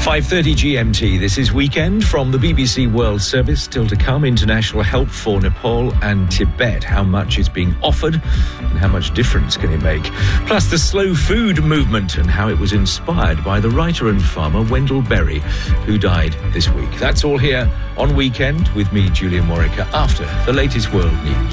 5:30 GMT. This is Weekend from the BBC World Service. Still to come, international help for Nepal and Tibet. How much is being offered and how much difference can it make? Plus the slow food movement and how it was inspired by the writer and farmer Wendell Berry, who died this week. That's all here on Weekend with me, Julian Morica, after the latest world news.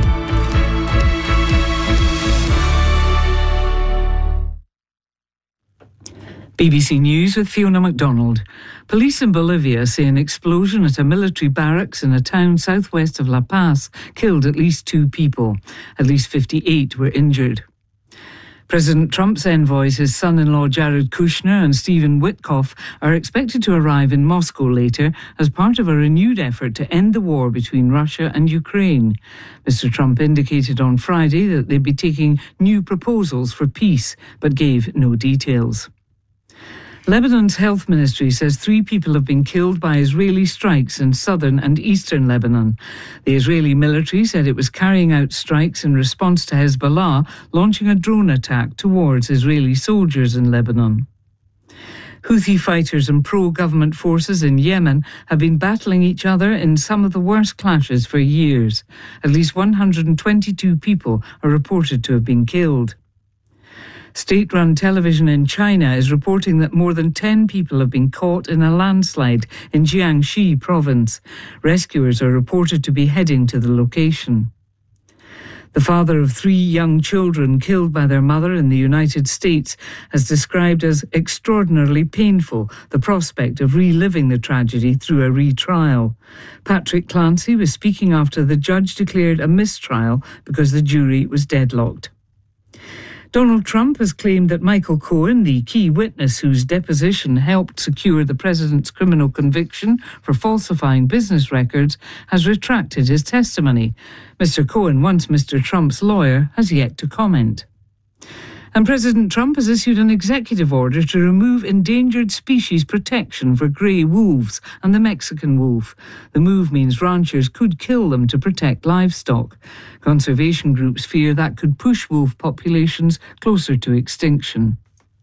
BBC News with Fiona MacDonald. Police in Bolivia say an explosion at a military barracks in a town southwest of La Paz killed at least 2 people. At least 58 were injured. President Trump's envoys, his son-in-law Jared Kushner and Stephen Witkoff, are expected to arrive in Moscow later as part of a renewed effort to end the war between Russia and Ukraine. Mr. Trump indicated on Friday that they'd be taking new proposals for peace, but gave no details. Lebanon's health ministry says 3 people have been killed by Israeli strikes in southern and eastern Lebanon. The Israeli military said it was carrying out strikes in response to Hezbollah launching a drone attack towards Israeli soldiers in Lebanon. Houthi fighters and pro-government forces in Yemen have been battling each other in some of the worst clashes for years. At least 122 people are reported to have been killed. State-run television in China is reporting that more than 10 people have been caught in a landslide in Jiangxi province. Rescuers are reported to be heading to the location. The father of 3 young children killed by their mother in the United States has described as extraordinarily painful the prospect of reliving the tragedy through a retrial. Patrick Clancy was speaking after the judge declared a mistrial because the jury was deadlocked. Donald Trump has claimed that Michael Cohen, the key witness whose deposition helped secure the president's criminal conviction for falsifying business records, has retracted his testimony. Mr. Cohen, once Mr. Trump's lawyer, has yet to comment. And President Trump has issued an executive order to remove endangered species protection for grey wolves and the Mexican wolf. The move means ranchers could kill them to protect livestock. Conservation groups fear that could push wolf populations closer to extinction.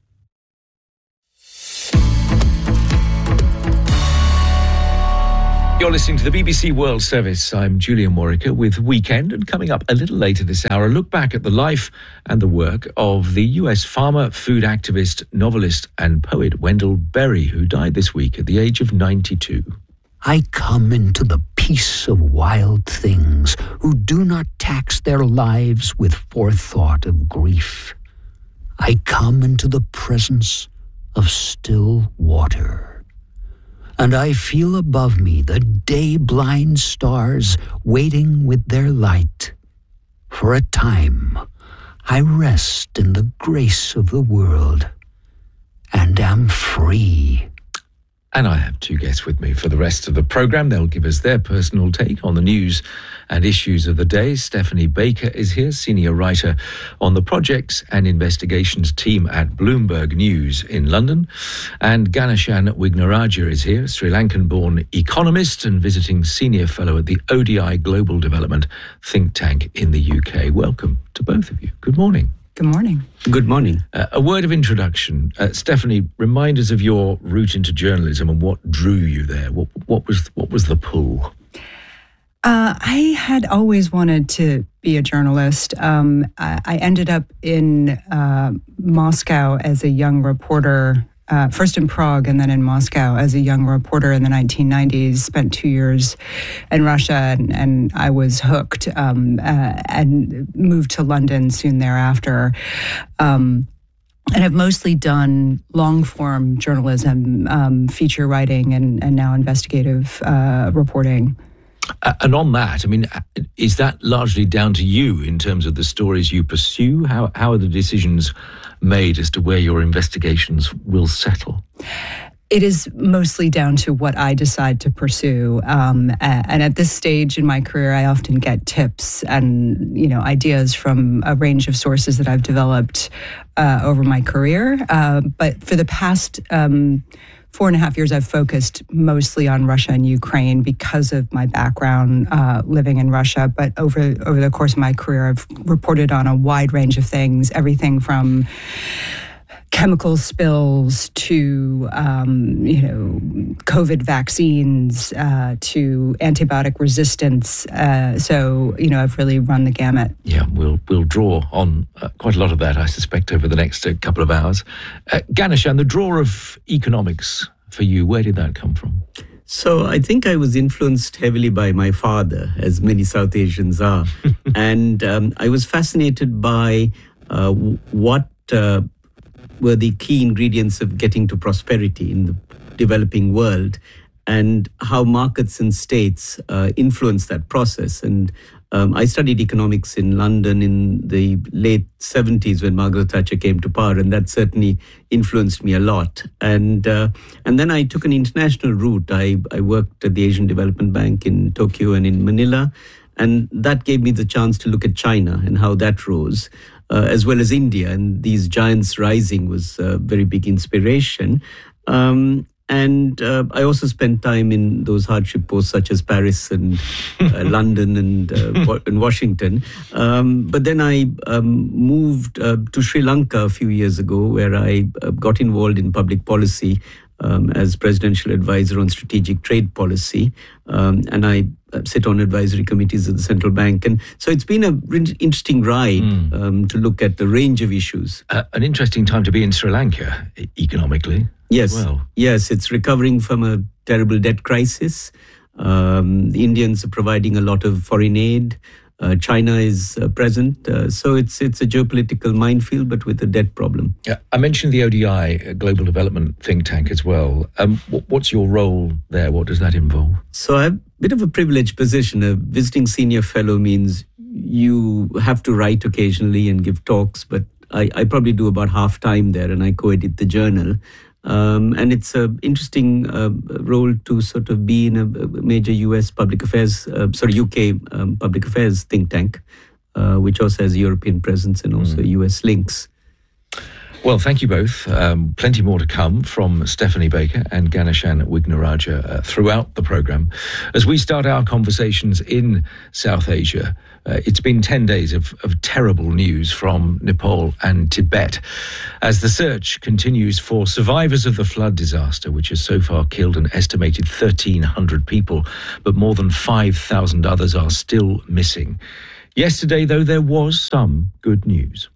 You're listening to the BBC World Service. I'm Julian Morica with Weekend, and coming up a little later this hour, a look back at the life and the work of the US farmer, food activist, novelist and poet Wendell Berry, who died this week at the age of 92. I come into the peace of wild things who do not tax their lives with forethought of grief. I come into the presence of still water. And I feel above me the day-blind stars waiting with their light. For a time, I rest in the grace of the world and am free. And I have 2 guests with me for the rest of the programme. They'll give us their personal take on the news and issues of the day. Stephanie Baker is here, senior writer on the projects and investigations team at Bloomberg News in London. And Ganashan Wignaraja is here, Sri Lankan-born economist and visiting senior fellow at the ODI Global Development think tank in the UK. Welcome to both of you. Good morning. Good morning. Good morning. A word of introduction. Stephanie, remind us of your route into journalism and what drew you there. What was the pull? I had always wanted to be a journalist. I ended up in Moscow as a young reporter, first in Prague and then in Moscow as a young reporter in the 1990s, spent 2 years in Russia, and I was hooked and moved to London soon thereafter. And I've mostly done long-form journalism, feature writing, and now investigative reporting. And on that, I mean, is that largely down to you in terms of the stories you pursue? How are the decisions made as to where your investigations will settle? It is mostly down to what I decide to pursue. And at this stage in my career, I often get tips and, ideas from a range of sources that I've developed over my career. But for the past 4.5 years, I've focused mostly on Russia and Ukraine because of my background living in Russia. But over the course of my career, I've reported on a wide range of things, everything from chemical spills to, COVID vaccines, to antibiotic resistance. So, I've really run the gamut. Yeah, we'll draw on quite a lot of that, I suspect, over the next couple of hours. Ganeshan, the draw of economics for you, where did that come from? So I think I was influenced heavily by my father, as many South Asians are. And I was fascinated by what were the key ingredients of getting to prosperity in the developing world, and how markets and states influence that process. And I studied economics in London in the late 70s when Margaret Thatcher came to power, and that certainly influenced me a lot. And then I took an international route. I worked at the Asian Development Bank in Tokyo and in Manila, and that gave me the chance to look at China and how that rose, as well as India. And these giants rising was a very big inspiration. And I also spent time in those hardship posts such as Paris and London and Washington. But then I moved to Sri Lanka a few years ago, where I got involved in public policy as presidential advisor on strategic trade policy. And I sit on advisory committees of the central bank. And so it's been an interesting ride to look at the range of issues. An interesting time to be in Sri Lanka, economically. Yes, well. Yes, it's recovering from a terrible debt crisis. The Indians are providing a lot of foreign aid. China is present. So it's a geopolitical minefield, but with a debt problem. Yeah, I mentioned the ODI, Global Development Think Tank, as well. What's your role there? What does that involve? So I have a bit of a privileged position. A visiting senior fellow means you have to write occasionally and give talks, but I probably do about half time there, and I co-edit the journal. And it's an interesting role to sort of be in a major US public affairs, UK public affairs think tank, which also has European presence and also US links. Well, thank you both. Plenty more to come from Stephanie Baker and Ganeshan Wignaraja throughout the programme. As we start our conversations in South Asia, it's been 10 days of terrible news from Nepal and Tibet as the search continues for survivors of the flood disaster, which has so far killed an estimated 1,300 people, but more than 5,000 others are still missing. Yesterday, though, there was some good news.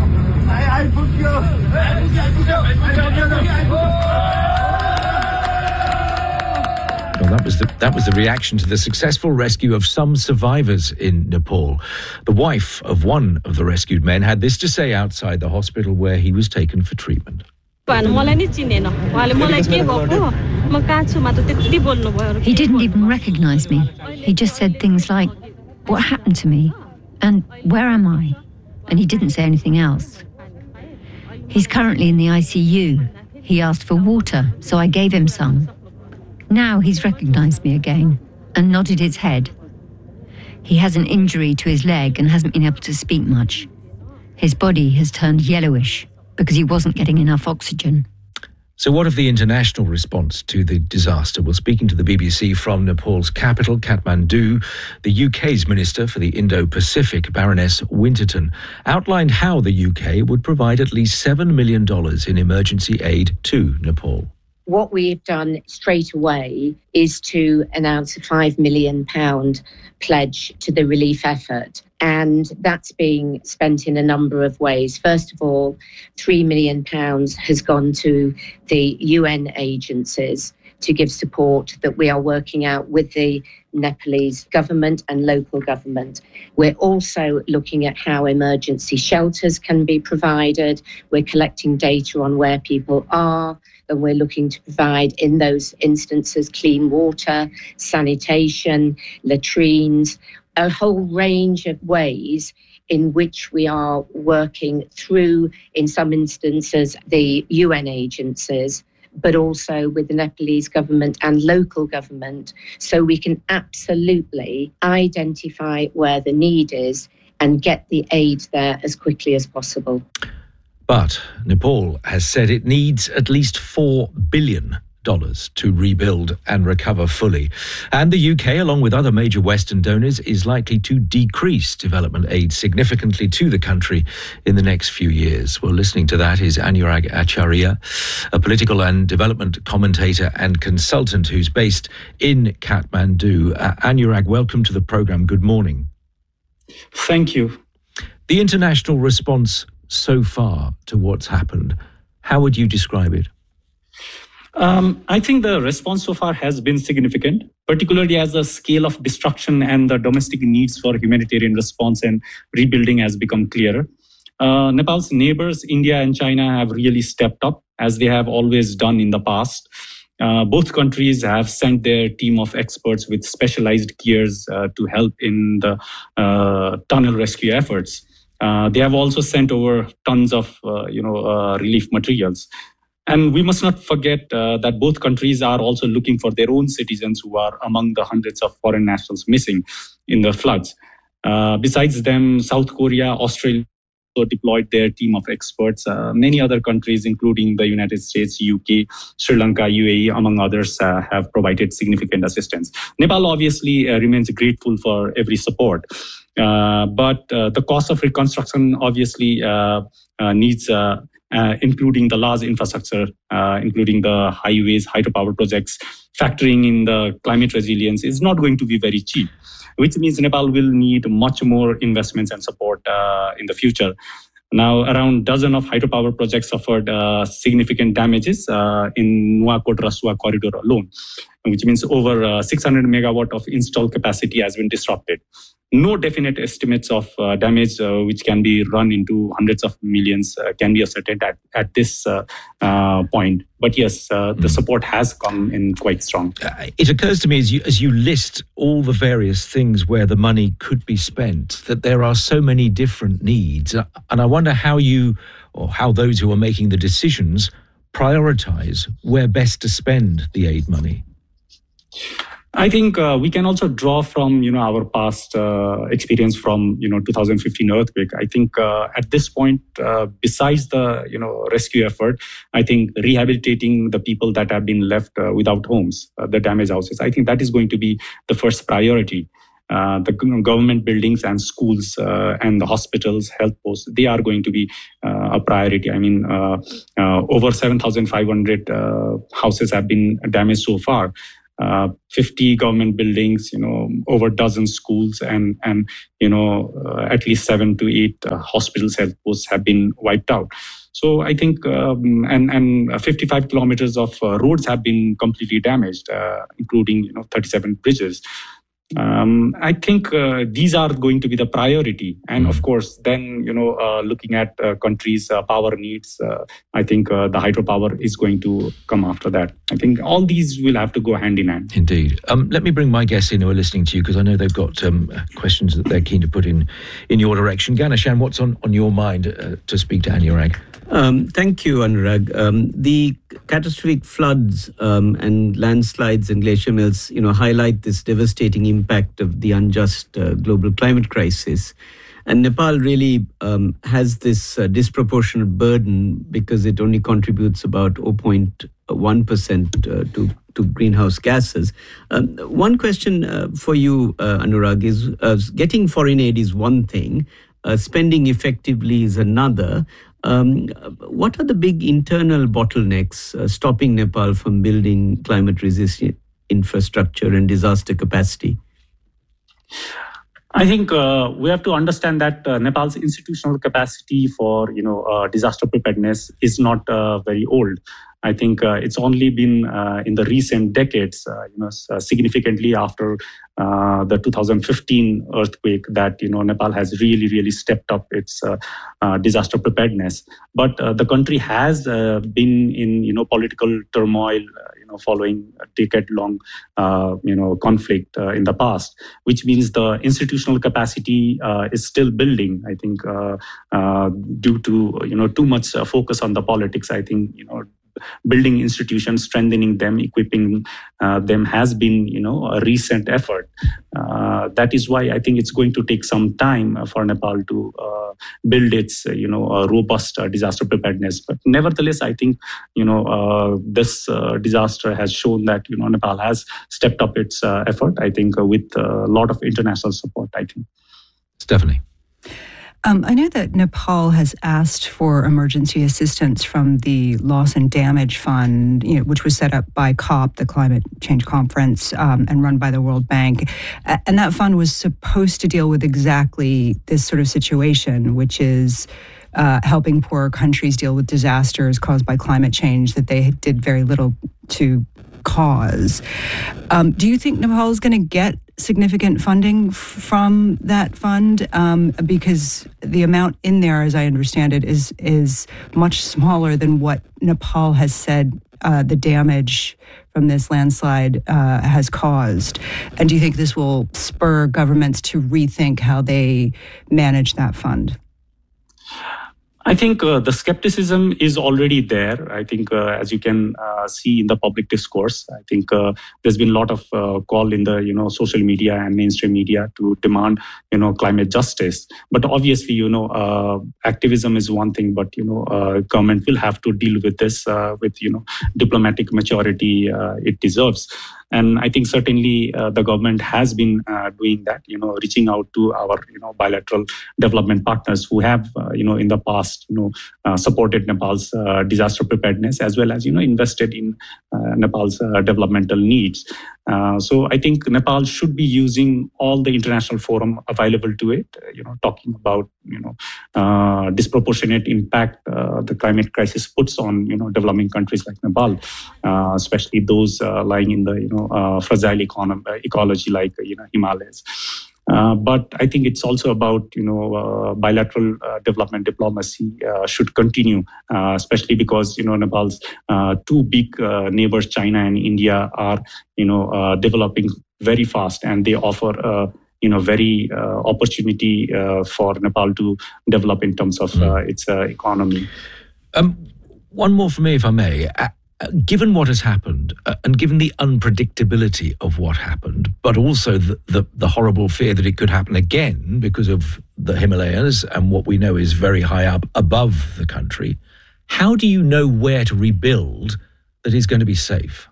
Well, that was the reaction to the successful rescue of some survivors in Nepal. The wife of one of the rescued men had this to say outside the hospital where he was taken for treatment. He didn't even recognize me. He just said things like, "What happened to me?" and "Where am I?" And he didn't say anything else. He's currently in the ICU. He asked for water, so I gave him some. Now he's recognized me again and nodded his head. He has an injury to his leg and hasn't been able to speak much. His body has turned yellowish because he wasn't getting enough oxygen. So what of the international response to the disaster? Well, speaking to the BBC from Nepal's capital, Kathmandu, the UK's Minister for the Indo-Pacific, Baroness Winterton, outlined how the UK would provide at least $7 million in emergency aid to Nepal. What we've done straight away is to announce a £5 million pledge to the relief effort. And that's being spent in a number of ways. First of all, £3 million has gone to the UN agencies to give support that we are working out with the Nepalese government and local government. We're also looking at how emergency shelters can be provided. We're collecting data on where people are, and we're looking to provide, in those instances, clean water, sanitation, latrines, a whole range of ways in which we are working through, in some instances, the UN agencies, but also with the Nepalese government and local government, so we can absolutely identify where the need is and get the aid there as quickly as possible. But Nepal has said it needs at least $4 billion to rebuild and recover fully. And the UK, along with other major Western donors, is likely to decrease development aid significantly to the country in the next few years. Well, listening to that is Anurag Acharya, a political and development commentator and consultant who's based in Kathmandu. Anurag, welcome to the programme. Good morning. Thank you. The international response so far to what's happened, how would you describe it? I think the response so far has been significant, particularly as the scale of destruction and the domestic needs for humanitarian response and rebuilding has become clearer. Nepal's neighbors, India and China, have really stepped up, as they have always done in the past. Both countries have sent their team of experts with specialized gears to help in the tunnel rescue efforts. They have also sent over tons of relief materials. And we must not forget that both countries are also looking for their own citizens who are among the hundreds of foreign nationals missing in the floods. Besides them, South Korea, Australia also deployed their team of experts. Many other countries, including the United States, UK, Sri Lanka, UAE, among others, have provided significant assistance. Nepal obviously remains grateful for every support. But the cost of reconstruction obviously needs including the large infrastructure, including the highways, hydropower projects, factoring in the climate resilience is not going to be very cheap, which means Nepal will need much more investments and support in the future. Now, around a dozen of hydropower projects suffered significant damages in Nuwakot-Rasuwa corridor alone, which means over 600 megawatt of installed capacity has been disrupted. No definite estimates of damage, which can be run into hundreds of millions, can be ascertained at this point. But yes, the support has come in quite strong. It occurs to me as you list all the various things where the money could be spent, that there are so many different needs. And I wonder how those who are making the decisions prioritize where best to spend the aid money. I think we can also draw from our past experience from 2015 earthquake. I think at this point, besides the rescue effort, I think rehabilitating the people that have been left without homes, the damaged houses, I think that is going to be the first priority. The government buildings and schools and the hospitals, health posts, they are going to be a priority. I mean, over 7,500 houses have been damaged so far. 50 government buildings, over a dozen schools, and at least 7 to 8 hospitals, health posts have been wiped out. So I think, and 55 kilometers of roads have been completely damaged, including 37 bridges. I think these are going to be the priority. And of course, then, looking at countries' power needs, I think the hydropower is going to come after that. I think all these will have to go hand in hand. Indeed. Let me bring my guests in who are listening to you, because I know they've got questions that they're keen to put in your direction. Ghanashyam, what's on your mind to speak to Anurag? Thank you, Anurag. The catastrophic floods and landslides and glacier melts, highlight this devastating impact of the unjust global climate crisis. And Nepal really has this disproportionate burden because it only contributes about 0.1% to greenhouse gases. One question for you, Anurag, is getting foreign aid is one thing, spending effectively is another. What are the big internal bottlenecks stopping Nepal from building climate-resistant infrastructure and disaster capacity? I think we have to understand that Nepal's institutional capacity for disaster preparedness is not very old. I think it's only been in the recent decades, significantly after the 2015 earthquake, that Nepal has really stepped up its disaster preparedness. But the country has been in political turmoil, following a decade-long conflict in the past, which means the institutional capacity is still building. I think due to too much focus on the politics, I think building institutions, strengthening them, equipping them has been, a recent effort. That is why I think it's going to take some time for Nepal to build its, a robust disaster preparedness. But nevertheless, I think, this disaster has shown that, Nepal has stepped up its effort, I think, with a lot of international support, I think. Stephanie. I know that Nepal has asked for emergency assistance from the Loss and Damage Fund, which was set up by COP, the Climate Change Conference, and run by the World Bank. And that fund was supposed to deal with exactly this sort of situation, which is helping poorer countries deal with disasters caused by climate change that they did very little to cause. Do you think Nepal is going to get significant funding from that fund? Because the amount in there, as I understand it, is much smaller than what Nepal has said the damage from this landslide has caused. And do you think this will spur governments to rethink how they manage that fund? I think the skepticism is already there. I think as you can see in the public discourse, I think there's been a lot of call in the social media and mainstream media to demand climate justice. But obviously activism is one thing, but government will have to deal with this with diplomatic maturity it deserves. And I think certainly the government has been doing that, reaching out to our, bilateral development partners who have, in the past, supported Nepal's disaster preparedness as well as, invested in Nepal's developmental needs. So I think Nepal should be using all the international forum available to it, talking about, disproportionate impact the climate crisis puts on, developing countries like Nepal, especially those lying in the, fragile ecology like, Himalayas. But I think it's also about, bilateral development diplomacy should continue, especially because, Nepal's two big neighbors, China and India, are, developing very fast, and they offer very opportunity for Nepal to develop in terms of its economy. One more for me, if I may. Given what has happened and given the unpredictability of what happened, but also the horrible fear that it could happen again because of the Himalayas and what we know is very high up above the country, how do you know where to rebuild that is going to be safe?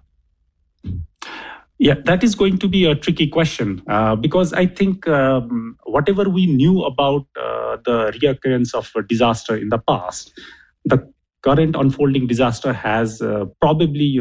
Yeah, that is going to be a tricky question because I think whatever we knew about the reoccurrence of a disaster in the past, the current unfolding disaster has probably,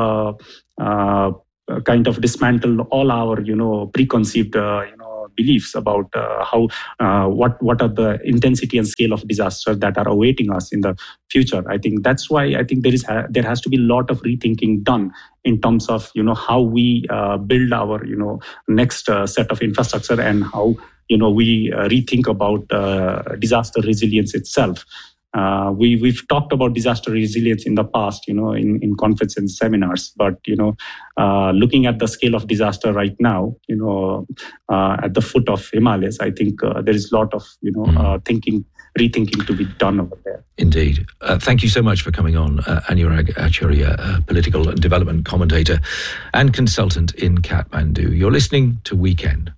kind of dismantled all our, preconceived, beliefs about what are the intensity and scale of disaster that are awaiting us in the future. I think that's why I think there has to be a lot of rethinking done in terms of how we build our next set of infrastructure and how we rethink about disaster resilience itself. We've talked about disaster resilience in the past, in conferences and seminars, but, looking at the scale of disaster right now, at the foot of Himalayas, I think there is a lot of, rethinking to be done over there. Indeed. Thank you so much for coming on, Anurag Acharya, political and development commentator and consultant in Kathmandu. You're listening to Weekend.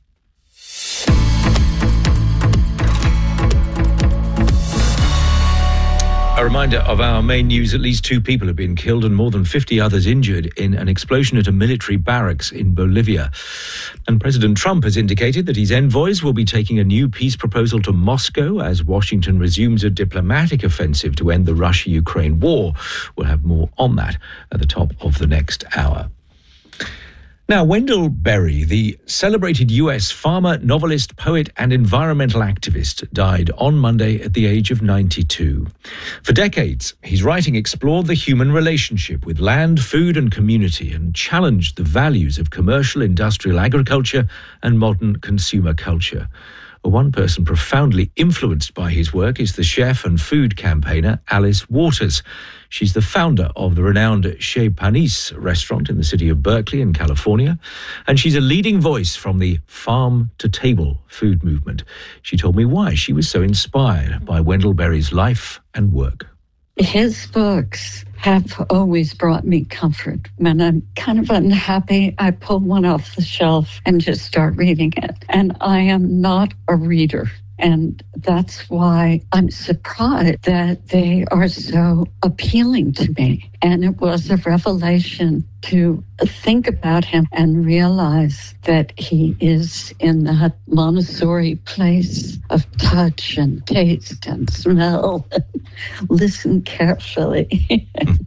A reminder of our main news: at least 2 people have been killed and more than 50 others injured in an explosion at a military barracks in Bolivia. And President Trump has indicated that his envoys will be taking a new peace proposal to Moscow as Washington resumes a diplomatic offensive to end the Russia-Ukraine war. We'll have more on that at the top of the next hour. Now, Wendell Berry, the celebrated US farmer, novelist, poet and environmental activist, died on Monday at the age of 92. For decades, his writing explored the human relationship with land, food and community and challenged the values of commercial industrial agriculture and modern consumer culture. One person profoundly influenced by his work is the chef and food campaigner Alice Waters. She's the founder of the renowned Chez Panisse restaurant in the city of Berkeley in California, and she's a leading voice from the farm-to-table food movement. She told me why she was so inspired by Wendell Berry's life and work. His books have always brought me comfort. When I'm kind of unhappy, I pull one off the shelf and just start reading it. And I am not a reader. And that's why I'm surprised that they are so appealing to me. And it was a revelation to think about him and realize that he is in that Montessori place of touch and taste and smell. Listen carefully.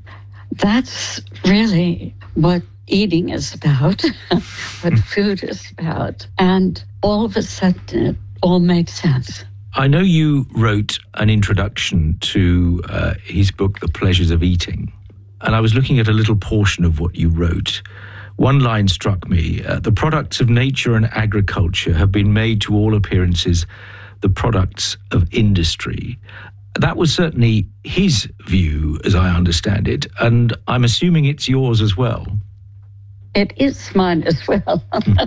That's really what eating is about, what food is about. And all of a sudden, it all makes sense. I know you wrote an introduction to his book, The Pleasures of Eating, and I was looking at a little portion of what you wrote. One line struck me: the products of nature and agriculture have been made to all appearances the products of industry. That was certainly his view, as I understand it, and I'm assuming it's yours as well. It is mine as well.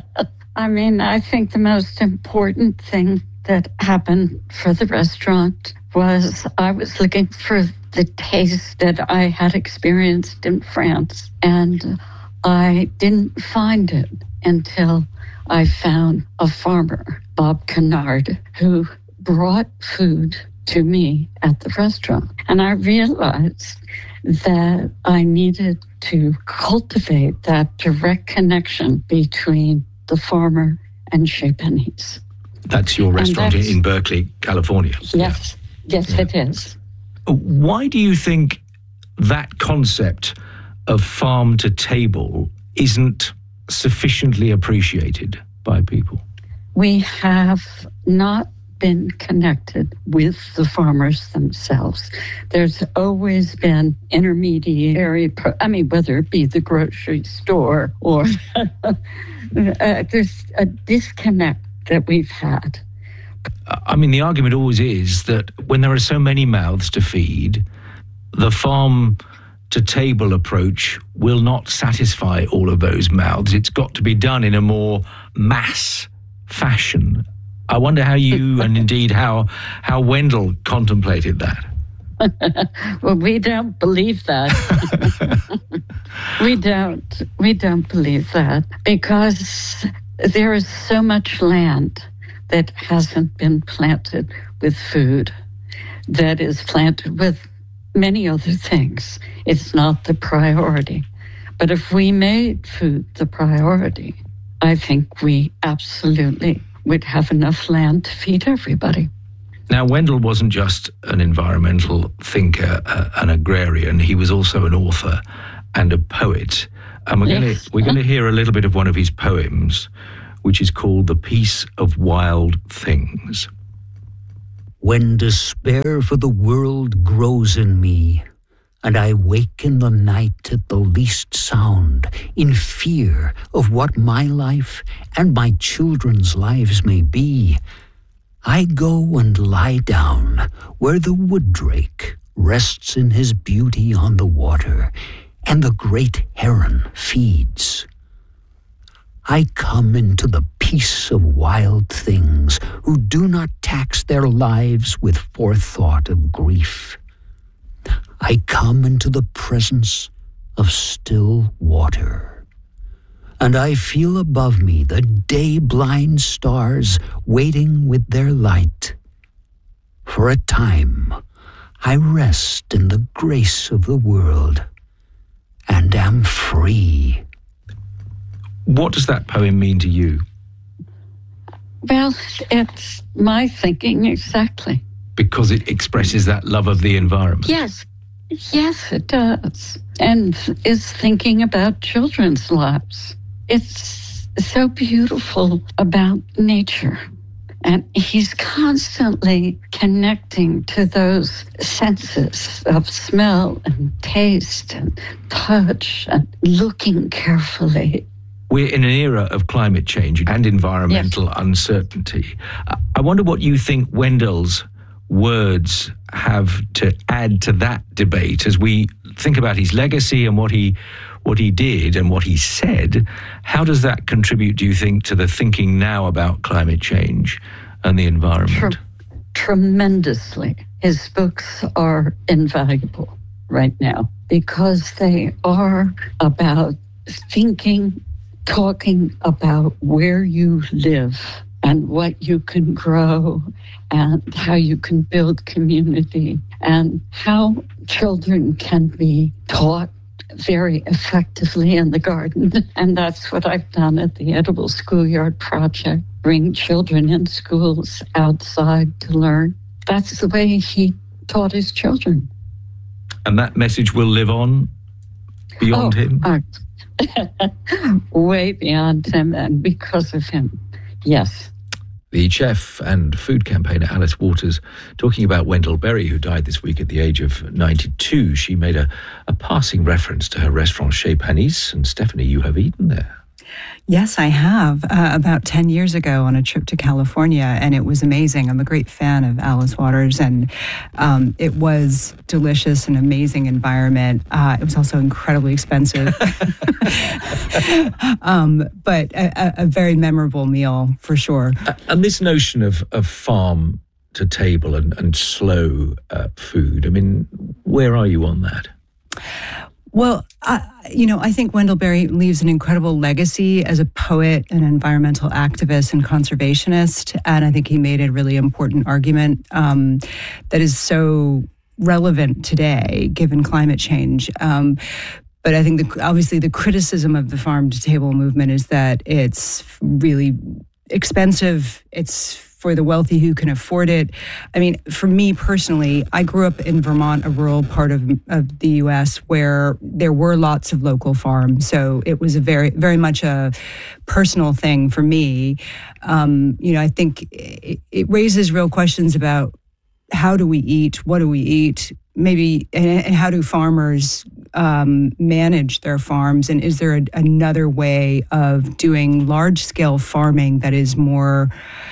I mean, I think the most important thing that happened for the restaurant was I was looking for the taste that I had experienced in France, and I didn't find it until I found a farmer, Bob Kennard, who brought food to me at the restaurant. And I realized that I needed to cultivate that direct connection between the farmer and Chez Panisse. That's your restaurant in Berkeley, California. Yes, yes, it is. Why do you think that concept of farm to table isn't sufficiently appreciated by people? We have not been connected with the farmers themselves. There's always been intermediary, whether it be the grocery store or there's a disconnect that we've had. I mean, the argument always is that when there are so many mouths to feed, the farm to table approach will not satisfy all of those mouths. It's got to be done in a more mass fashion. I wonder how you and indeed how Wendell contemplated that. Well, we don't believe that. We don't believe that because there is so much land that hasn't been planted with food, that is planted with many other things. It's not the priority. But if we made food the priority, I think we absolutely would have enough land to feed everybody. Now, Wendell wasn't just an environmental thinker, an agrarian. He was also an author and a poet. And we're going to hear a little bit of one of his poems, which is called The Peace of Wild Things. When despair for the world grows in me, and I wake in the night at the least sound, in fear of what my life and my children's lives may be, I go and lie down where the wood drake rests in his beauty on the water, and the great heron feeds. I come into the peace of wild things who do not tax their lives with forethought of grief. I come into the presence of still water, and I feel above me the day-blind stars waiting with their light. For a time, I rest in the grace of the world and am free. What does that poem mean to you? Well, it's my thinking exactly. Because it expresses that love of the environment. Yes, it does. And is thinking about children's lives. It's so beautiful about nature. And he's constantly connecting to those senses of smell and taste and touch and looking carefully. We're in an era of climate change and environmental uncertainty. I wonder what you think Wendell's words have to add to that debate as we think about his legacy and what he did and what he said. How does that contribute, do you think, to the thinking now about climate change and the environment? Tremendously. His books are invaluable right now. because they are about thinking, talking about where you live and what you can grow and how you can build community and how children can be taught very effectively in the garden. And that's what I've done at the Edible Schoolyard Project. Bring children in schools outside to learn. That's the way he taught his children. And that message will live on beyond him? Way beyond him and because of him, yes. The chef and food campaigner Alice Waters talking about Wendell Berry, who died this week at the age of 92. She made a passing reference to her restaurant Chez Panisse. And Stephanie, you have eaten there. Yes, I have, about 10 years ago on a trip to California, and it was amazing. I'm a great fan of Alice Waters, and it was delicious, an amazing environment. It was also incredibly expensive, but a very memorable meal for sure. And this notion of farm to table and slow food, I mean, where are you on that? Well, I think Wendell Berry leaves an incredible legacy as a poet, an environmental activist, and conservationist. And I think he made a really important argument that is so relevant today, given climate change. But I think obviously the criticism of the farm-to-table movement is that it's really expensive. It's for the wealthy who can afford it. I mean, for me personally, I grew up in Vermont, a rural part of the U.S. where there were lots of local farms. So it was a very, very much a personal thing for me. I think it raises real questions about how do we eat, what do we eat, maybe, and how do farmers manage their farms, and is there another way of doing large-scale farming that is more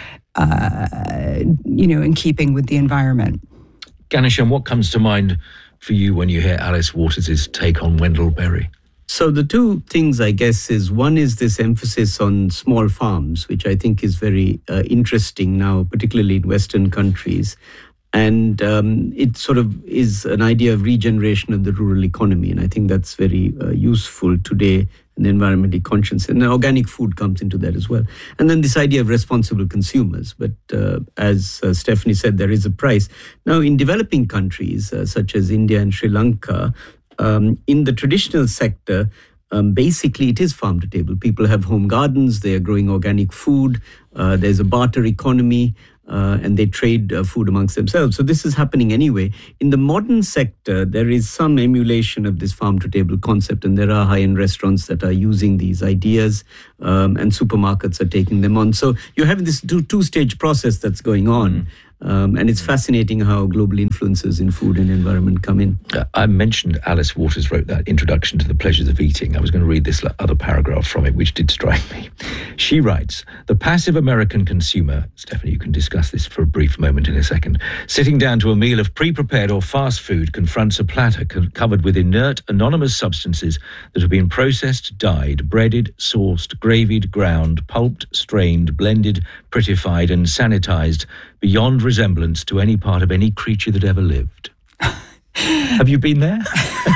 in keeping with the environment? Ganesham, what comes to mind for you when you hear Alice Waters' take on Wendell Berry? So the two things, I guess, is one is this emphasis on small farms, which I think is very interesting now, particularly in Western countries. And it sort of is an idea of regeneration of the rural economy. And I think that's very useful today, and environmentally conscious. And organic food comes into that as well. And then this idea of responsible consumers. But as Stephanie said, there is a price. Now, in developing countries, such as India and Sri Lanka, in the traditional sector, basically it is farm to table. People have home gardens, they are growing organic food, there's a barter economy, and they trade food amongst themselves. So this is happening anyway. In the modern sector, there is some emulation of this farm-to-table concept, and there are high-end restaurants that are using these ideas, and supermarkets are taking them on. So you're having this two-stage process that's going on. And it's fascinating how global influences in food and environment come in. I mentioned Alice Waters wrote that introduction to the pleasures of eating. I was going to read this other paragraph from it, which did strike me. She writes, the passive American consumer, Stephanie, you can discuss this for a brief moment in a second, sitting down to a meal of pre-prepared or fast food confronts a platter covered with inert, anonymous substances that have been processed, dyed, breaded, sauced, gravied, ground, pulped, strained, blended, prettified and sanitized beyond resemblance to any part of any creature that ever lived. Have you been there?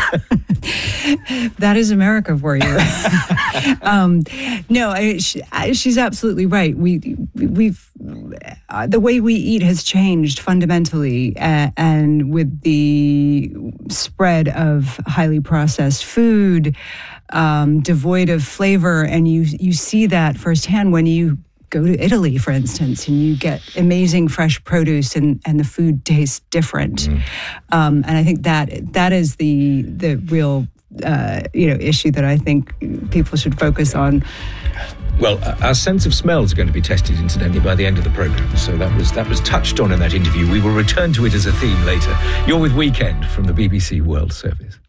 That is America for you. No, she's absolutely right. We've the way we eat has changed fundamentally, and with the spread of highly processed food, devoid of flavor, and you see that firsthand when you go to Italy, for instance, and you get amazing fresh produce, and the food tastes different. And I think that is the real issue that I think people should focus on. Well, our sense of smells are going to be tested, incidentally, by the end of the programme. So that was touched on in that interview. We will return to it as a theme later. You're with Weekend from the BBC World Service.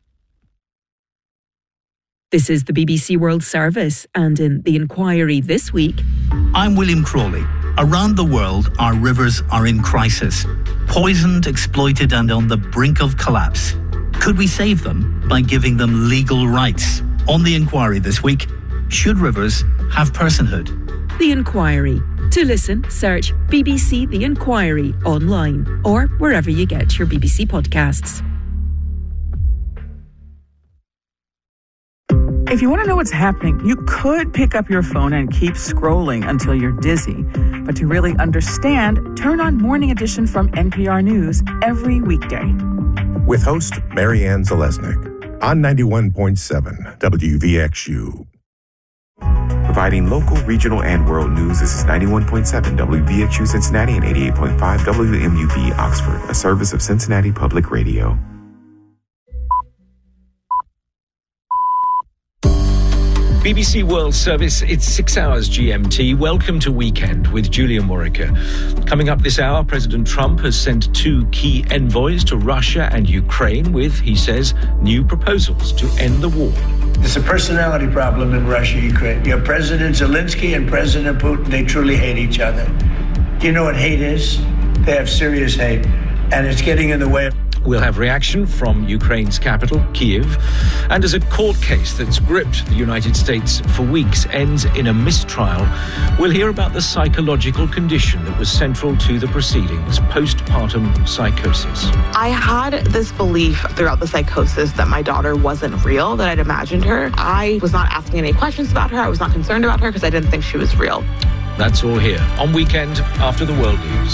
This is the BBC World Service, and in The Inquiry this week... I'm William Crawley. Around the world, our rivers are in crisis. Poisoned, exploited and on the brink of collapse. Could we save them by giving them legal rights? On The Inquiry this week, should rivers have personhood? The Inquiry. To listen, search BBC The Inquiry online or wherever you get your BBC podcasts. If you want to know what's happening, you could pick up your phone and keep scrolling until you're dizzy. But to really understand, turn on Morning Edition from NPR News every weekday. With host Marianne Zalesnik on 91.7 WVXU. Providing local, regional, and world news, this is 91.7 WVXU Cincinnati and 88.5 WMUB Oxford, a service of Cincinnati Public Radio. BBC World Service, it's 6 hours GMT. Welcome to Weekend with Julia Morica. Coming up this hour, President Trump has sent 2 key envoys to Russia and Ukraine with, he says, new proposals to end the war. There's a personality problem in Russia, Ukraine. You have President Zelensky and President Putin. They truly hate each other. Do you know what hate is? They have serious hate, and it's getting in the way. We'll have reaction from Ukraine's capital, Kyiv. And as a court case that's gripped the United States for weeks ends in a mistrial, we'll hear about the psychological condition that was central to the proceedings, postpartum psychosis. I had this belief throughout the psychosis that my daughter wasn't real, that I'd imagined her. I was not asking any questions about her. I was not concerned about her because I didn't think she was real. That's all here on Weekend after the World News.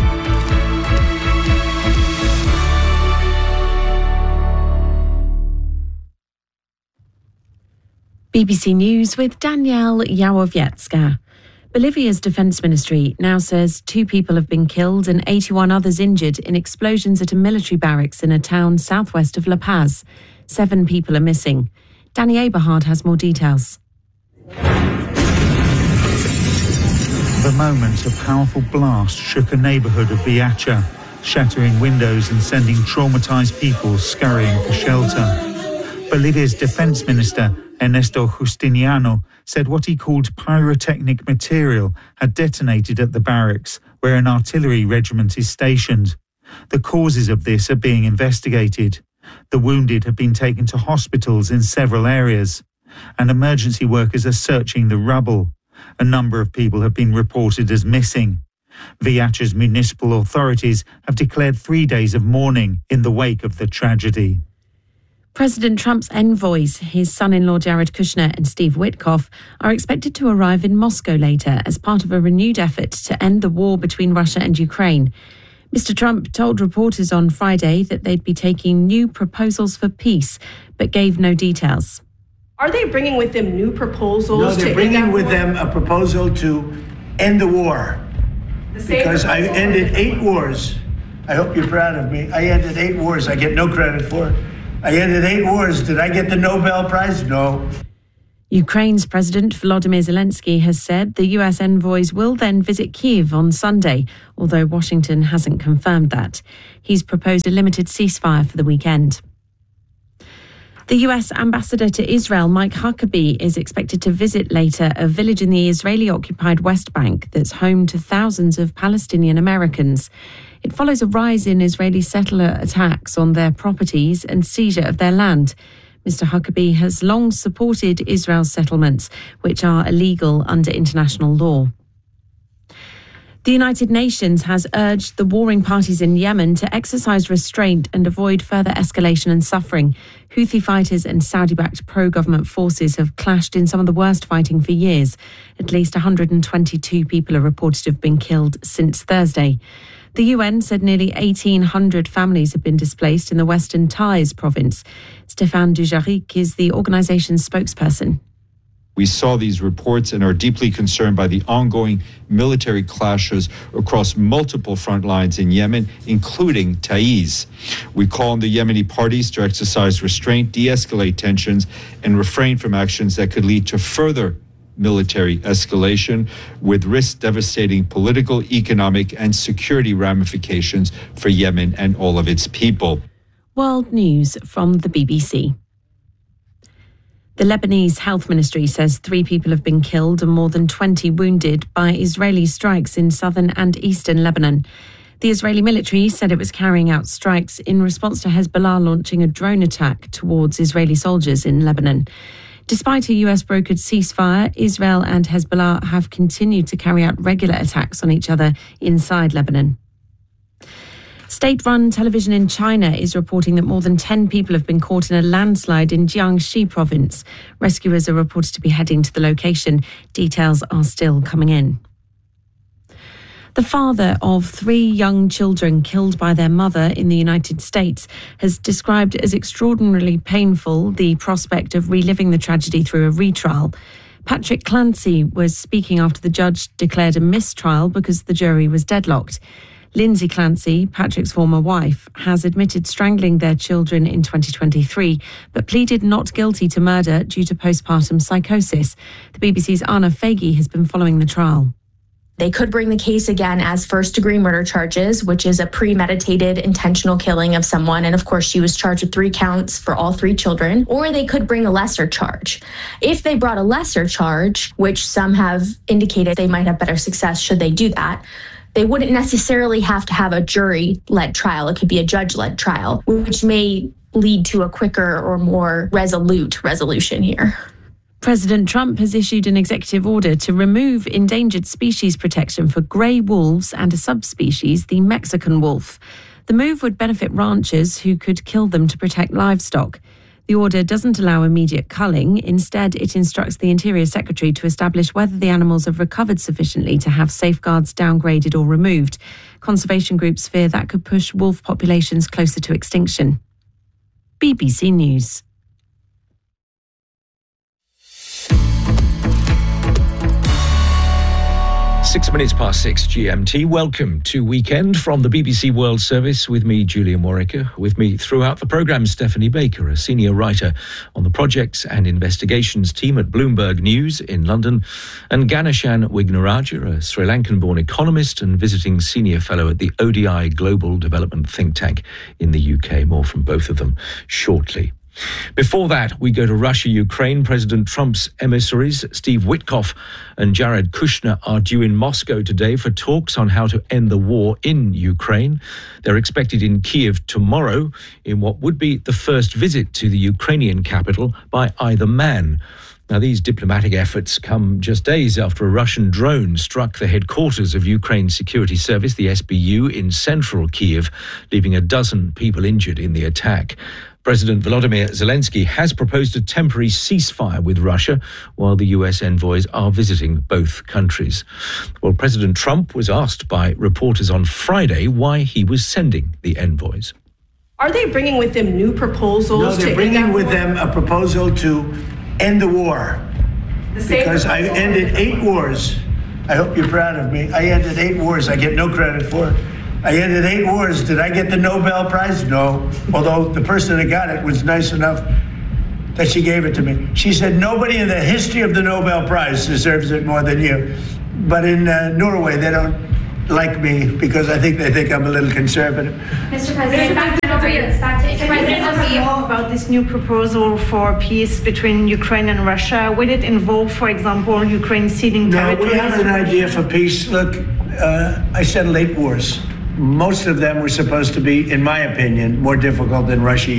BBC News with Danielle Yawowiecka. Bolivia's defence ministry now says 2 people have been killed and 81 others injured in explosions at a military barracks in a town southwest of La Paz. 7 people are missing. Danny Aberhard has more details. The moment a powerful blast shook a neighbourhood of Viacha, shattering windows and sending traumatised people scurrying for shelter. Bolivia's defence minister, Ernesto Justiniano, said what he called pyrotechnic material had detonated at the barracks, where an artillery regiment is stationed. The causes of this are being investigated. The wounded have been taken to hospitals in several areas, and emergency workers are searching the rubble. A number of people have been reported as missing. Viacha's municipal authorities have declared 3 days of mourning in the wake of the tragedy. President Trump's envoys, his son-in-law Jared Kushner and Steve Witkoff, are expected to arrive in Moscow later as part of a renewed effort to end the war between Russia and Ukraine. Mr. Trump told reporters on Friday that they'd be taking new proposals for peace, but gave no details. Are they bringing with them new proposals? No, they're bringing with them a proposal to end the war. Because I ended 8 wars. I hope you're proud of me. I ended 8 wars. I get no credit for it. I ended 8 wars. Did I get the Nobel Prize? No. Ukraine's President Volodymyr Zelensky has said the US envoys will then visit Kyiv on Sunday, although Washington hasn't confirmed that. He's proposed a limited ceasefire for the weekend. The US ambassador to Israel, Mike Huckabee, is expected to visit later a village in the Israeli-occupied West Bank that's home to thousands of Palestinian Americans. It follows a rise in Israeli settler attacks on their properties and seizure of their land. Mr. Huckabee has long supported Israel's settlements, which are illegal under international law. The United Nations has urged the warring parties in Yemen to exercise restraint and avoid further escalation and suffering. Houthi fighters and Saudi-backed pro-government forces have clashed in some of the worst fighting for years. At least 122 people are reported to have been killed since Thursday. The UN said nearly 1,800 families have been displaced in the Western Taiz province. Stéphane Dujarric is the organization's spokesperson. We saw these reports and are deeply concerned by the ongoing military clashes across multiple front lines in Yemen, including Taiz. We call on the Yemeni parties to exercise restraint, de-escalate tensions, and refrain from actions that could lead to further military escalation, with risks devastating political, economic, and security ramifications for Yemen and all of its people. World News from the BBC. The Lebanese Health Ministry says 3 people have been killed and more than 20 wounded by Israeli strikes in southern and eastern Lebanon. The Israeli military said it was carrying out strikes in response to Hezbollah launching a drone attack towards Israeli soldiers in Lebanon. Despite a US-brokered ceasefire, Israel and Hezbollah have continued to carry out regular attacks on each other inside Lebanon. State-run television in China is reporting that more than 10 people have been caught in a landslide in Jiangxi province. Rescuers are reported to be heading to the location. Details are still coming in. The father of 3 young children killed by their mother in the United States has described as extraordinarily painful the prospect of reliving the tragedy through a retrial. Patrick Clancy was speaking after the judge declared a mistrial because the jury was deadlocked. Lindsay Clancy, Patrick's former wife, has admitted strangling their children in 2023, but pleaded not guilty to murder due to postpartum psychosis. The BBC's Anna Fagey has been following the trial. They could bring the case again as first-degree murder charges, which is a premeditated, intentional killing of someone. And of course, she was charged with 3 counts for all 3 children. Or they could bring a lesser charge. If they brought a lesser charge, which some have indicated they might have better success should they do that, they wouldn't necessarily have to have a jury-led trial. It could be a judge-led trial, which may lead to a quicker or more resolute resolution here. President Trump has issued an executive order to remove endangered species protection for grey wolves and a subspecies, the Mexican wolf. The move would benefit ranchers who could kill them to protect livestock. The order doesn't allow immediate culling. Instead, it instructs the Interior Secretary to establish whether the animals have recovered sufficiently to have safeguards downgraded or removed. Conservation groups fear that could push wolf populations closer to extinction. BBC News. 6 minutes past 6 GMT. Welcome to Weekend from the BBC World Service with me, Julian Warwicker. With me throughout the programme, Stephanie Baker, a senior writer on the projects and investigations team at Bloomberg News in London, and Ganeshan Wignaraja, a Sri Lankan-born economist and visiting senior fellow at the ODI Global Development Think Tank in the UK. More from both of them shortly. Before that, we go to Russia-Ukraine. President Trump's emissaries, Steve Witkoff and Jared Kushner, are due in Moscow today for talks on how to end the war in Ukraine. They're expected in Kyiv tomorrow in what would be the first visit to the Ukrainian capital by either man. Now, these diplomatic efforts come just days after a Russian drone struck the headquarters of Ukraine's security service, the SBU, in central Kyiv, leaving a dozen people injured in the attack. President Volodymyr Zelensky has proposed a temporary ceasefire with Russia while the US envoys are visiting both countries. Well, President Trump was asked by reporters on Friday why he was sending the envoys. Are they bringing with them new proposals? No, they're bringing with them a proposal to end the war. Because I ended 8 wars. I hope you're proud of me. I ended 8 wars. I get no credit for it. I ended 8 wars. Did I get the Nobel Prize? No. Although the person that got it was nice enough that she gave it to me. She said, nobody in the history of the Nobel Prize deserves it more than you. But in Norway, they don't like me because I think they think I'm a little conservative. Mr. President, back to more about this new proposal for peace between Ukraine and Russia. Will it involve, for example, Ukraine ceding territories? No, we have an idea for peace. Look, I settled 8 wars. Most of them were supposed to be, in my opinion, more difficult than Russia.